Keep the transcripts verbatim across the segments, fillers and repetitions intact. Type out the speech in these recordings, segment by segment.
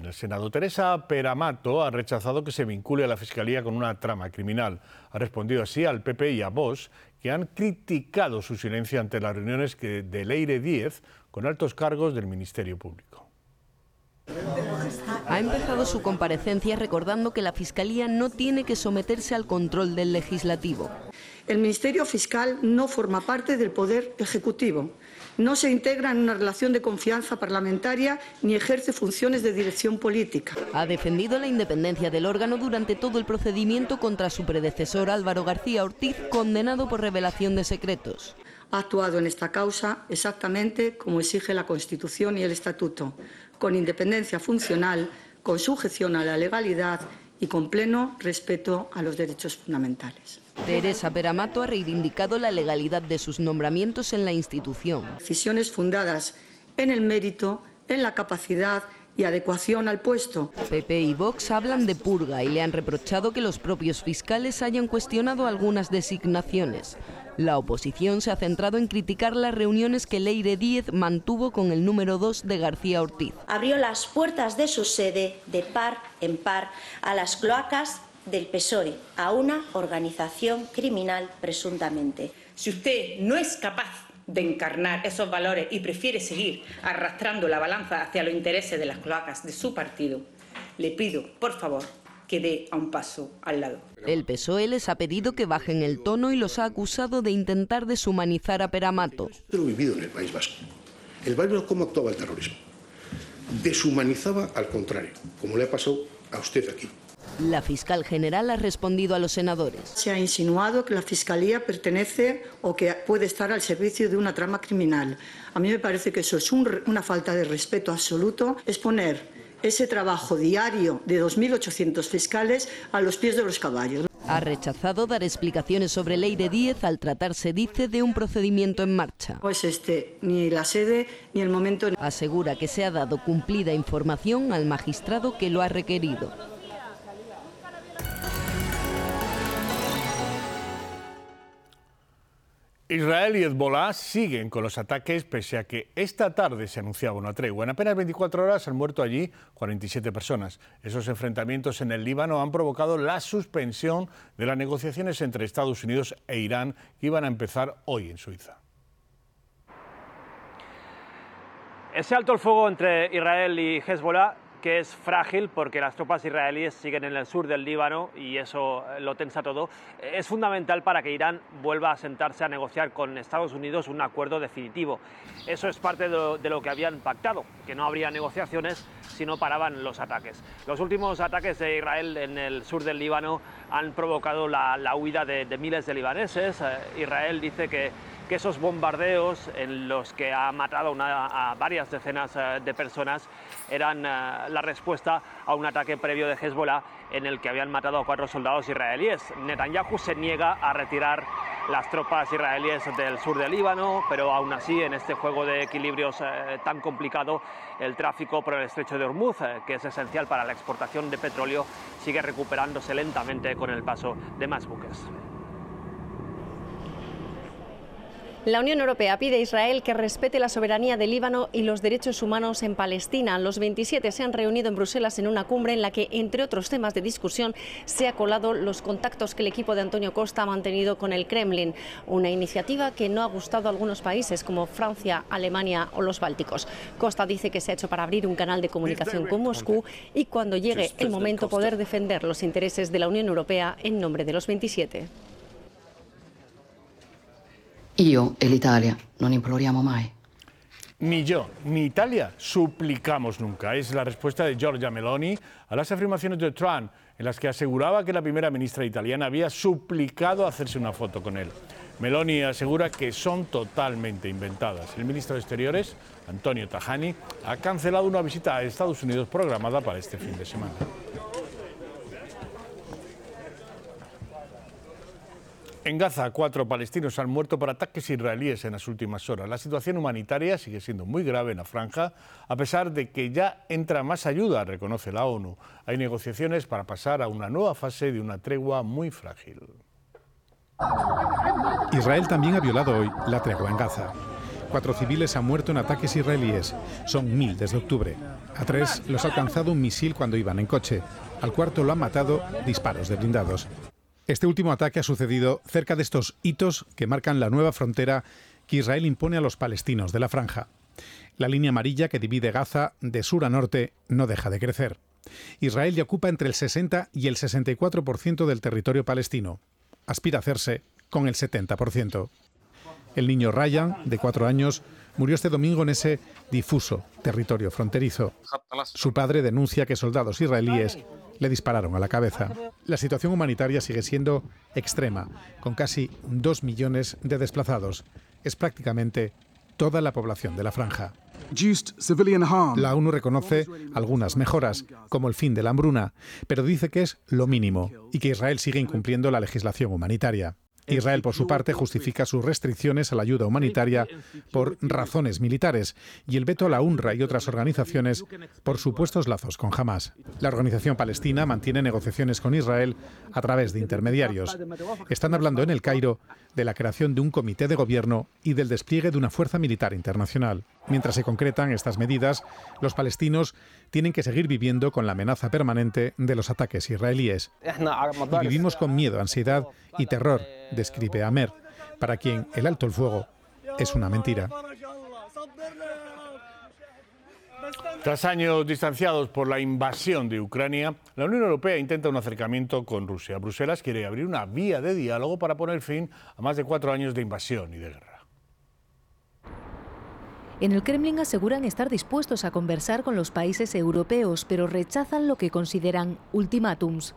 el Senado. Teresa Peramato ha rechazado que se vincule a la Fiscalía con una trama criminal. Ha respondido así al P P y a Vox, que han criticado su silencio ante las reuniones que, de Leire Díez con altos cargos del Ministerio Público. Ha empezado su comparecencia recordando que la Fiscalía no tiene que someterse al control del Legislativo. El Ministerio Fiscal no forma parte del Poder Ejecutivo, no se integra en una relación de confianza parlamentaria ni ejerce funciones de dirección política. Ha defendido la independencia del órgano durante todo el procedimiento contra su predecesor Álvaro García Ortiz, condenado por revelación de secretos. Ha actuado en esta causa exactamente como exige la Constitución y el Estatuto, con independencia funcional, con sujeción a la legalidad y con pleno respeto a los derechos fundamentales. Teresa Peramato ha reivindicado la legalidad de sus nombramientos en la institución. Decisiones fundadas en el mérito, en la capacidad y adecuación al puesto. P P y Vox hablan de purga y le han reprochado que los propios fiscales hayan cuestionado algunas designaciones. La oposición se ha centrado en criticar las reuniones que Leire Díez mantuvo con el número dos de García Ortiz. Abrió las puertas de su sede de par en par a las cloacas del P S O E, a una organización criminal presuntamente. Si usted no es capaz de encarnar esos valores y prefiere seguir arrastrando la balanza hacia los intereses de las cloacas de su partido, le pido, por favor, que dé a un paso al lado. El P S O E les ha pedido que bajen el tono y los ha acusado de intentar deshumanizar a Peramato. Yo lo he vivido en el País Vasco. El País Vasco, ¿cómo actuaba el terrorismo? Deshumanizaba al contrario, como le ha pasado a usted aquí. La fiscal general ha respondido a los senadores. Se ha insinuado que la Fiscalía pertenece o que puede estar al servicio de una trama criminal. A mí me parece que eso es un, una falta de respeto absoluto, es poner ese trabajo diario de dos mil ochocientos fiscales a los pies de los caballos. Ha rechazado dar explicaciones sobre Leire Díez al tratarse, dice, de un procedimiento en marcha. No es este ni la sede ni el momento. Asegura que se ha dado cumplida información al magistrado que lo ha requerido. Israel y Hezbollah siguen con los ataques pese a que esta tarde se anunciaba una tregua. En apenas veinticuatro horas han muerto allí cuarenta y siete personas. Esos enfrentamientos en el Líbano han provocado la suspensión de las negociaciones entre Estados Unidos e Irán que iban a empezar hoy en Suiza. Ese alto el fuego entre Israel y Hezbollah, que es frágil porque las tropas israelíes siguen en el sur del Líbano y eso lo tensa todo, es fundamental para que Irán vuelva a sentarse a negociar con Estados Unidos un acuerdo definitivo. Eso es parte de lo, de lo que habían pactado, que no habría negociaciones si no paraban los ataques. Los últimos ataques de Israel en el sur del Líbano han provocado la, la huida de, de miles de libaneses. Eh, Israel dice que que esos bombardeos en los que ha matado una, a varias decenas de personas eran uh, la respuesta a un ataque previo de Hezbollah en el que habían matado a cuatro soldados israelíes. Netanyahu se niega a retirar las tropas israelíes del sur del Líbano, pero aún así en este juego de equilibrios eh, tan complicado, el tráfico por el estrecho de Hormuz, eh, que es esencial para la exportación de petróleo, sigue recuperándose lentamente con el paso de más buques. La Unión Europea pide a Israel que respete la soberanía del Líbano y los derechos humanos en Palestina. Los veintisiete se han reunido en Bruselas en una cumbre en la que, entre otros temas de discusión, se ha colado los contactos que el equipo de Antonio Costa ha mantenido con el Kremlin. Una iniciativa que no ha gustado a algunos países como Francia, Alemania o los Bálticos. Costa dice que se ha hecho para abrir un canal de comunicación con Moscú y cuando llegue el momento poder defender los intereses de la Unión Europea en nombre de los veintisiete. Io e l'Italia non imploriamo mai. Ni yo, ni Italia suplicamos nunca. Es la respuesta de Giorgia Meloni a las afirmaciones de Trump, en las que aseguraba que la primera ministra italiana había suplicado hacerse una foto con él. Meloni asegura que son totalmente inventadas. El ministro de Exteriores, Antonio Tajani, ha cancelado una visita a Estados Unidos programada para este fin de semana. En Gaza, cuatro palestinos han muerto por ataques israelíes en las últimas horas. La situación humanitaria sigue siendo muy grave en la franja, a pesar de que ya entra más ayuda, reconoce la ONU. Hay negociaciones para pasar a una nueva fase de una tregua muy frágil. Israel también ha violado hoy la tregua en Gaza. cuatro civiles han muerto en ataques israelíes. Son mil desde octubre. A tres los ha alcanzado un misil cuando iban en coche. Al cuarto lo han matado disparos de blindados. Este último ataque ha sucedido cerca de estos hitos que marcan la nueva frontera que Israel impone a los palestinos de la franja. La línea amarilla que divide Gaza de sur a norte no deja de crecer. Israel ya ocupa entre el sesenta y el sesenta y cuatro por ciento del territorio palestino. Aspira a hacerse con el setenta por ciento. El niño Ryan, de cuatro años, murió este domingo en ese difuso territorio fronterizo. Su padre denuncia que soldados israelíes le dispararon a la cabeza. La situación humanitaria sigue siendo extrema, con casi dos millones de desplazados. Es prácticamente toda la población de la franja. La ONU reconoce algunas mejoras, como el fin de la hambruna, pero dice que es lo mínimo y que Israel sigue incumpliendo la legislación humanitaria. Israel, por su parte, justifica sus restricciones a la ayuda humanitaria por razones militares y el veto a la UNRWA y otras organizaciones por supuestos lazos con Hamás. La organización palestina mantiene negociaciones con Israel a través de intermediarios. Están hablando en El Cairo de la creación de un comité de gobierno y del despliegue de una fuerza militar internacional. Mientras se concretan estas medidas, los palestinos tienen que seguir viviendo con la amenaza permanente de los ataques israelíes. Y vivimos con miedo, ansiedad y terror, describe Amer, para quien el alto el fuego es una mentira. Tras años distanciados por la invasión de Ucrania, la Unión Europea intenta un acercamiento con Rusia. Bruselas quiere abrir una vía de diálogo para poner fin a más de cuatro años de invasión y de guerra. En el Kremlin aseguran estar dispuestos a conversar con los países europeos, pero rechazan lo que consideran ultimátums.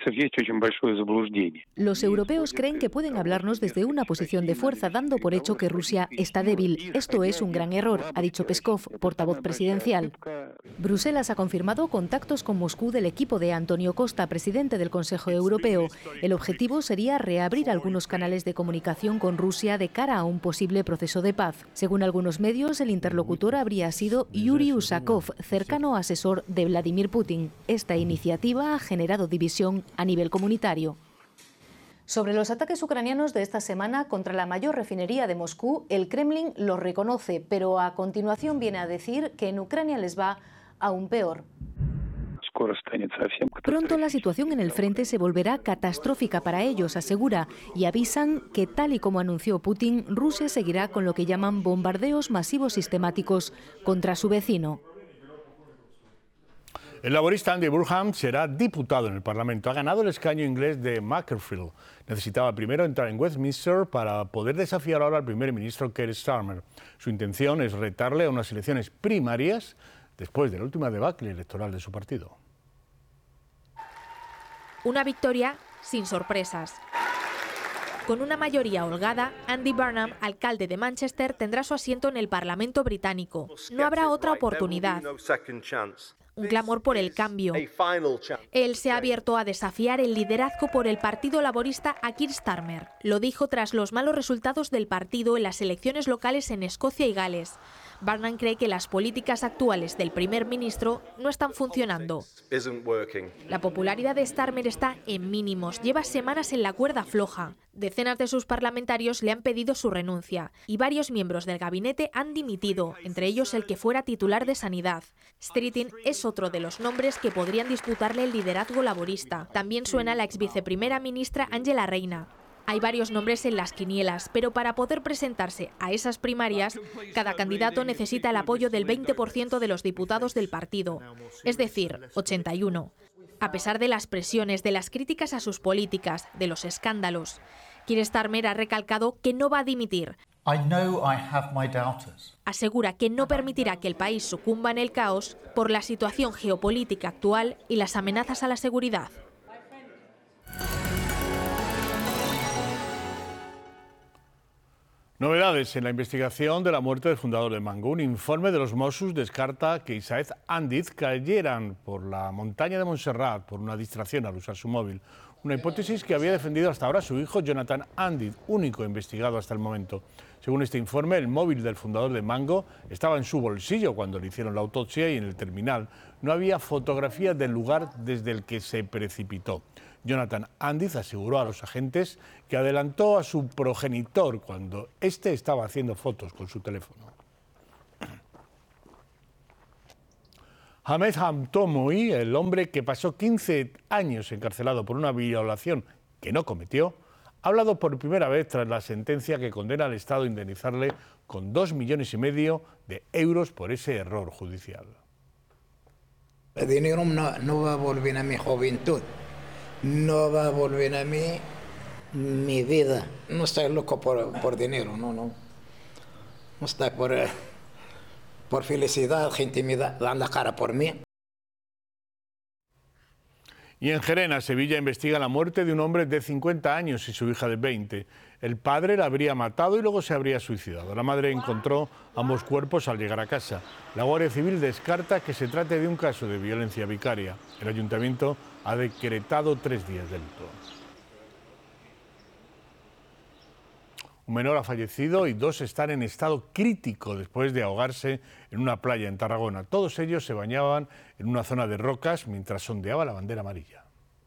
Los europeos creen que pueden hablarnos desde una posición de fuerza, dando por hecho que Rusia está débil. Esto es un gran error, ha dicho Peskov, portavoz presidencial. Bruselas ha confirmado contactos con Moscú del equipo de Antonio Costa, presidente del Consejo Europeo. El objetivo sería reabrir algunos canales de comunicación con Rusia de cara a un posible proceso de paz. Según algunos medios, el interlocutor habría sido Yuri Usakov, cercano asesor de Vladimir Putin. Esta iniciativa ha generado división a nivel comunitario. Sobre los ataques ucranianos de esta semana contra la mayor refinería de Moscú, el Kremlin los reconoce, pero a continuación viene a decir que en Ucrania les va aún peor. Pronto la situación en el frente se volverá catastrófica para ellos, asegura, y avisan que, tal y como anunció Putin, Rusia seguirá con lo que llaman bombardeos masivos sistemáticos contra su vecino. El laborista Andy Burnham será diputado en el Parlamento. Ha ganado el escaño inglés de Macclesfield. Necesitaba primero entrar en Westminster para poder desafiar ahora al primer ministro Keir Starmer. Su intención es retarle a unas elecciones primarias después de la última debacle electoral de su partido. Una victoria sin sorpresas. Con una mayoría holgada, Andy Burnham, alcalde de Manchester, tendrá su asiento en el Parlamento británico. No habrá otra oportunidad. Un clamor por el cambio. Él se ha abierto a desafiar el liderazgo por el Partido Laborista a Keir Starmer. Lo dijo tras los malos resultados del partido en las elecciones locales en Escocia y Gales. Burnham cree que las políticas actuales del primer ministro no están funcionando. La popularidad de Starmer está en mínimos, lleva semanas en la cuerda floja. Decenas de sus parlamentarios le han pedido su renuncia y varios miembros del gabinete han dimitido, entre ellos el que fuera titular de Sanidad. Streeting es otro de los nombres que podrían disputarle el liderazgo laborista. También suena la ex viceprimera ministra Angela Rayner. Hay varios nombres en las quinielas, pero para poder presentarse a esas primarias, cada candidato necesita el apoyo del veinte por ciento de los diputados del partido, es decir, ochenta y uno. A pesar de las presiones, de las críticas a sus políticas, de los escándalos, Keir Starmer ha recalcado que no va a dimitir. Asegura que no permitirá que el país sucumba en el caos por la situación geopolítica actual y las amenazas a la seguridad. Novedades en la investigación de la muerte del fundador de Mango. Un informe de los Mossos descarta que Isaez Andiz cayeran por la montaña de Montserrat por una distracción al usar su móvil. Una hipótesis que había defendido hasta ahora su hijo Jonathan Andiz, único investigado hasta el momento. Según este informe, el móvil del fundador de Mango estaba en su bolsillo cuando le hicieron la autopsia y en el terminal no había fotografías del lugar desde el que se precipitó. Jonathan Andiz aseguró a los agentes que adelantó a su progenitor cuando éste estaba haciendo fotos con su teléfono. Ahmed Hamtoumi, el hombre que pasó quince años encarcelado por una violación que no cometió, ha hablado por primera vez tras la sentencia que condena al Estado a indemnizarle con dos millones y medio de euros por ese error judicial. El dinero no, no va a volver a mi juventud, no va a volver a mí mi vida. No estoy loco por, por dinero, no, no. No estoy por... Eh... por felicidad, gente me da, dan la cara por mí. Y en Gerena, Sevilla, investiga la muerte de un hombre de cincuenta años y su hija de veinte. El padre la habría matado y luego se habría suicidado. La madre encontró ambos cuerpos al llegar a casa. La Guardia Civil descarta que se trate de un caso de violencia vicaria. El ayuntamiento ha decretado tres días de luto. Un menor ha fallecido y dos están en estado crítico después de ahogarse en una playa en Tarragona. Todos ellos se bañaban en una zona de rocas mientras sondeaba la bandera amarilla.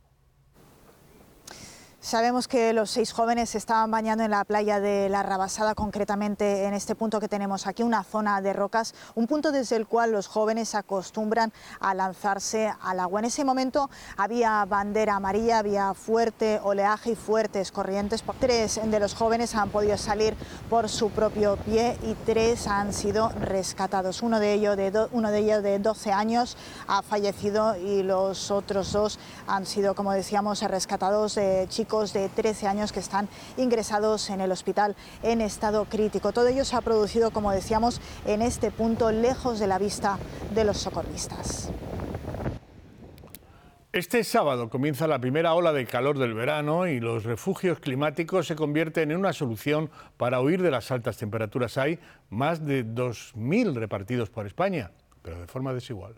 Sabemos que los seis jóvenes se estaban bañando en la playa de La Rabasada, concretamente en este punto que tenemos aquí, una zona de rocas, un punto desde el cual los jóvenes acostumbran a lanzarse al agua. En ese momento había bandera amarilla, había fuerte oleaje y fuertes corrientes. Tres de los jóvenes han podido salir por su propio pie y tres han sido rescatados. Uno de ellos de, do, uno de, ellos de doce años ha fallecido y los otros dos han sido, como decíamos, rescatados de chicos de trece años que están ingresados en el hospital en estado crítico. Todo ello se ha producido, como decíamos, en este punto, lejos de la vista de los socorristas. Este sábado comienza la primera ola de calor del verano y los refugios climáticos se convierten en una solución para huir de las altas temperaturas. Hay más de dos mil repartidos por España, pero de forma desigual.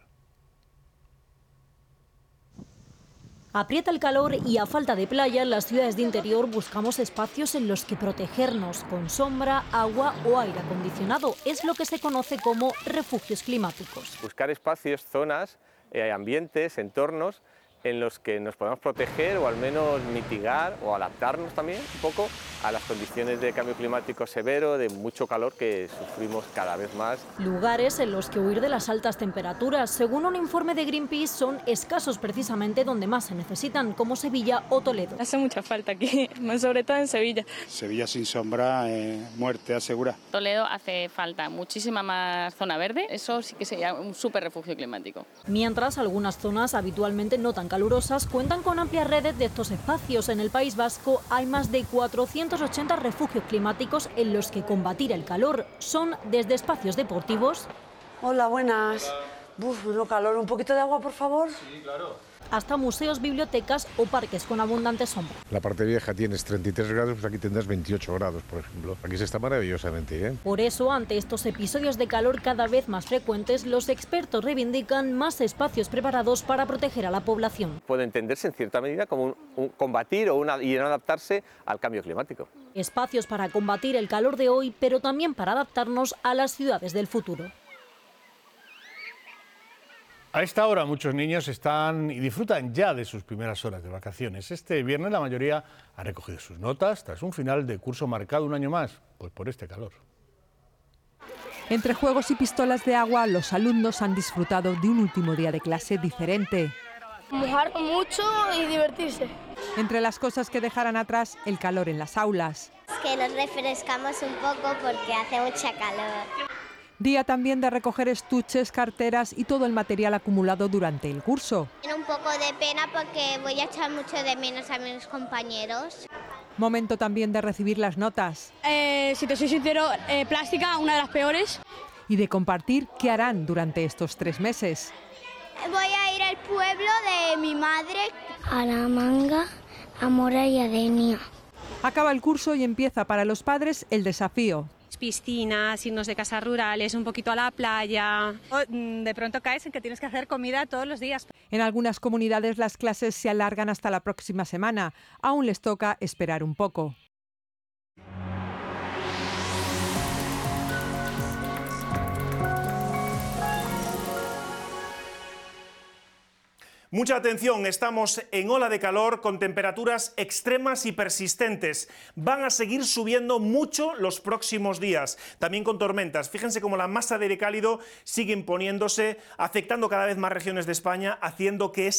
Aprieta el calor y a falta de playa, en las ciudades de interior buscamos espacios en los que protegernos con sombra, agua o aire acondicionado. Es lo que se conoce como refugios climáticos. Buscar espacios, zonas, eh, ambientes, entornos en los que nos podamos proteger o al menos mitigar o adaptarnos también un poco a las condiciones de cambio climático severo, de mucho calor que sufrimos cada vez más. Lugares en los que huir de las altas temperaturas, según un informe de Greenpeace, son escasos precisamente donde más se necesitan, como Sevilla o Toledo. Hace mucha falta aquí, sobre todo en Sevilla. Sevilla sin sombra, eh, muerte asegura. Toledo hace falta muchísima más zona verde, eso sí que sería un súper refugio climático. Mientras algunas zonas habitualmente no tan calurosas cuentan con amplias redes de estos espacios. En el País Vasco hay más de cuatrocientos ochenta refugios climáticos en los que combatir el calor son desde espacios deportivos. Hola, buenas. Uf, no calor, un poquito de agua, por favor. Sí, claro. Hasta museos, bibliotecas o parques con abundante sombra. La parte vieja tienes treinta y tres grados, pues aquí tendrás veintiocho grados, por ejemplo. Aquí se está maravillosamente bien. Por eso, ante estos episodios de calor cada vez más frecuentes, los expertos reivindican más espacios preparados para proteger a la población. Puede entenderse en cierta medida como un, un combatir o una, y adaptarse al cambio climático. Espacios para combatir el calor de hoy, pero también para adaptarnos a las ciudades del futuro. A esta hora muchos niños están y disfrutan ya de sus primeras horas de vacaciones. Este viernes la mayoría ha recogido sus notas tras un final de curso marcado un año más, pues por este calor. Entre juegos y pistolas de agua, los alumnos han disfrutado de un último día de clase diferente. Mojar mucho y divertirse. Entre las cosas que dejarán atrás, el calor en las aulas. Es que nos refrescamos un poco porque hace mucha calor. Día también de recoger estuches, carteras y todo el material acumulado durante el curso. Tengo un poco de pena porque voy a echar mucho de menos a mis compañeros. Momento también de recibir las notas. Eh, si te soy sincero, eh, plástica, una de las peores. Y de compartir qué harán durante estos tres meses. Voy a ir al pueblo de mi madre. A La Manga, a Mora y a Denia. Acaba el curso y empieza para los padres el desafío. Piscinas, irnos de casas rurales, un poquito a la playa. De pronto caes en que tienes que hacer comida todos los días. En algunas comunidades las clases se alargan hasta la próxima semana. Aún les toca esperar un poco. Mucha atención, estamos en ola de calor con temperaturas extremas y persistentes. Van a seguir subiendo mucho los próximos días, también con tormentas. Fíjense cómo la masa de aire cálido sigue imponiéndose, afectando cada vez más regiones de España, haciendo que ese